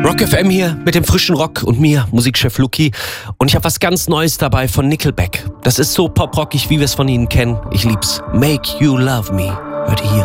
Rock FM hier mit dem frischen Rock und mir, Musikchef Luki. Und ich habe was ganz Neues dabei von Nickelback. Das ist so poprockig, wie wir es von ihnen kennen. Ich lieb's. Make You Love Me. Hört ihr hier.